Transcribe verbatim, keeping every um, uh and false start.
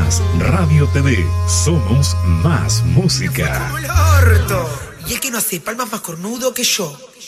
Más Radio T V. Somos más música. Como el orto. Y es que no hace palmas más cornudo que yo.